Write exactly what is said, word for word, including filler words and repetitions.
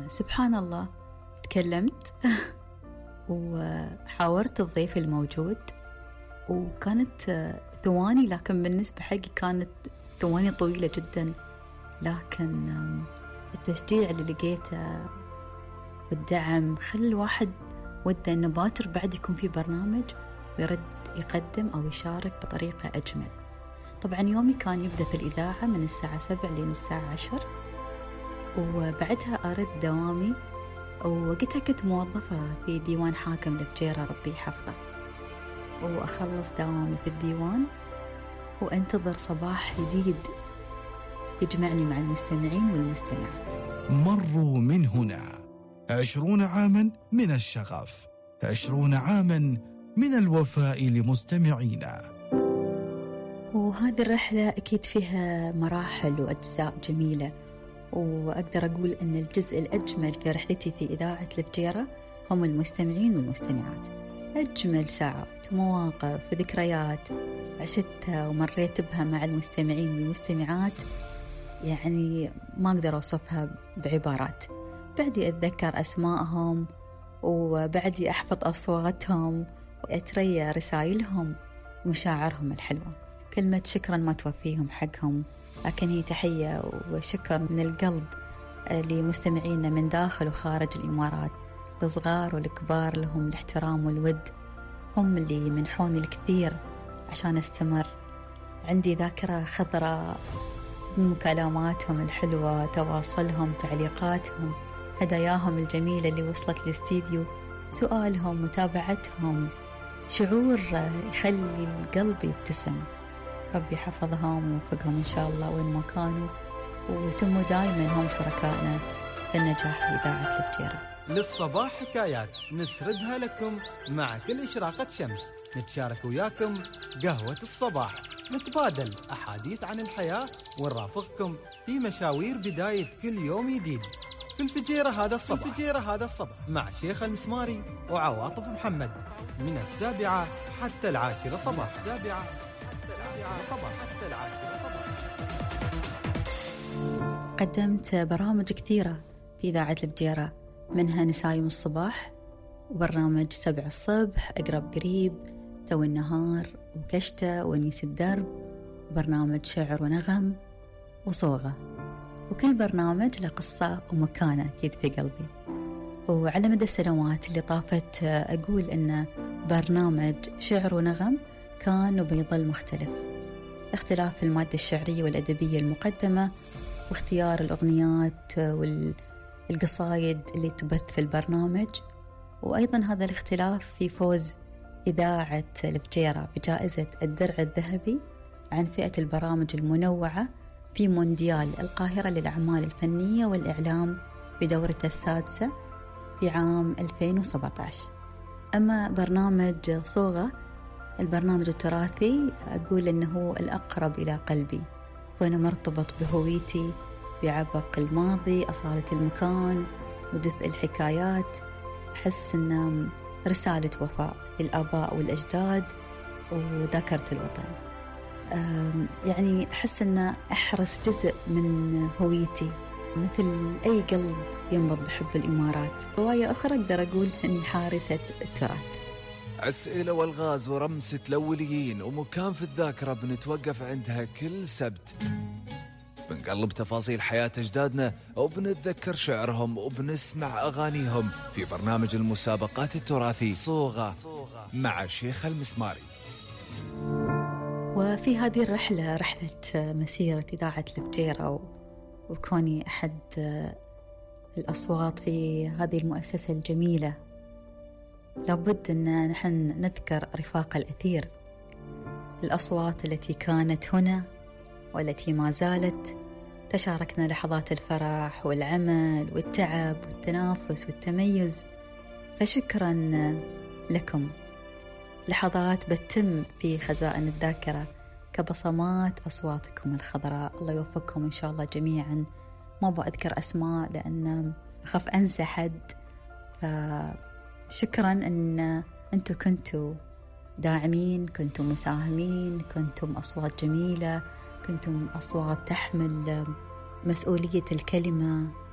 سبحان الله تكلمت وحاورت الضيف الموجود، وكانت ثواني لكن بالنسبة حقي كانت ثواني طويلة جدا، لكن التشجيع اللي لقيته والدعم خلى الواحد وده إنه باكر بعد يكون في برنامج ويرد يقدم أو يشارك بطريقة أجمل. طبعا يومي كان يبدأ في الإذاعة من الساعة سبع لين الساعة عشر، وبعدها أرد دوامي، وقتها كنت موظفة في ديوان حاكم لفجيرة ربي حفظه، وأخلص دوامي في الديوان وأنتظر صباح جديد يجمعني مع المستمعين والمستمعات. مروا من هنا عشرون عاما من الشغف، عشرون عاما من الوفاء لمستمعينا. وهذه الرحلة أكيد فيها مراحل وأجزاء جميلة، وأقدر أقول أن الجزء الأجمل في رحلتي في إذاعة الفجيرة هم المستمعين والمستمعات. أجمل ساعات مواقف وذكريات عشتها ومريت بها مع المستمعين والمستمعات، يعني ما أقدر أوصفها بعبارات. بعدي أتذكر أسماءهم، وبعدي أحفظ أصواتهم، وأتريا رسائلهم ومشاعرهم الحلوة. كلمة شكرا ما توفيهم حقهم، لكن هي تحية وشكر من القلب لمستمعينا من داخل وخارج الإمارات، الصغار والكبار، لهم الاحترام والود، هم اللي منحوني الكثير عشان استمر. عندي ذاكرة خضراء بمكالماتهم الحلوة، تواصلهم، تعليقاتهم، هداياهم الجميلة اللي وصلت الاستديو، سؤالهم، متابعتهم، شعور يخلي القلب يبتسم. ربي حفظهم ويوفقهم إن شاء الله وين ما كانوا، ويتموا دائما هم شركائنا في النجاح في إذاعة الفجيرة. للصباح حكايات نسردها لكم مع كل إشراقة شمس، نتشارك وياكم قهوة الصباح، نتبادل أحاديث عن الحياة ونرافقكم في مشاوير بداية كل يوم جديد في الفجيرة هذا الصباح. الفجيرة هذا الصباح مع شيخ المسماري وعواطف محمد من السابعة حتى العاشرة صباح. السابعة حتى العاشرة صباح حتى العاشرة صباح. قدمت برامج كثيرة في إذاعة الفجيرة، منها نسايم الصباح، وبرنامج سبع الصبح، أقرب قريب، تو النهار، وكشتة، ونيس الدرب، وبرنامج شعر ونغم، وصوغة. وكل برنامج له قصة ومكانة أكيد في قلبي. وعلى مدى السنوات اللي طافت أقول أن برنامج شعر ونغم كان وبيظل مختلف، اختلاف المادة الشعرية والأدبية المقدمة، واختيار الأغنيات والقصايد اللي تبث في البرنامج، وأيضا هذا الاختلاف في فوز إذاعة الفجيرة بجائزة الدرع الذهبي عن فئة البرامج المنوعة في مونديال القاهرة للأعمال الفنية والإعلام بدورته السادسة في عام ألفين وسبعة عشر. أما برنامج صوغة، البرنامج التراثي، أقول أنه الأقرب إلى قلبي، كونه مرتبط بهويتي، بعبق الماضي، أصالة المكان، ودفء الحكايات. أحس أنه رسالة وفاء للآباء والأجداد وذاكرة الوطن. يعني أحس أن أحرص جزء من هويتي، مثل أي قلب ينبض بحب الإمارات. رواية أخرى أقدر أقول أن حارسة التراث. أسئلة والغاز ورمسة الأوليين، ومكان في الذاكرة بنتوقف عندها كل سبت، بنقلب تفاصيل حياة أجدادنا، وبنتذكر شعرهم، وبنسمع أغانيهم في برنامج المسابقات التراثي صوغة مع شيخ المسماري. وفي هذه الرحلة، رحلة مسيرة إذاعة الفجيرة، وكوني أحد الأصوات في هذه المؤسسة الجميلة، لابد أن نحن نذكر رفاق الأثير، الأصوات التي كانت هنا والتي ما زالت تشاركنا لحظات الفرح والعمل والتعب والتنافس والتميز. فشكرا لكم. لحظات بتتم في خزائن الذاكرة كبصمات أصواتكم الخضراء. الله يوفقكم إن شاء الله جميعا. ما بأذكر أسماء لأن أخاف أنسى حد، فشكرا أن أنتم كنتوا داعمين، كنتم مساهمين، كنتم أصوات جميلة، كنتم أصوات تحمل مسؤولية الكلمة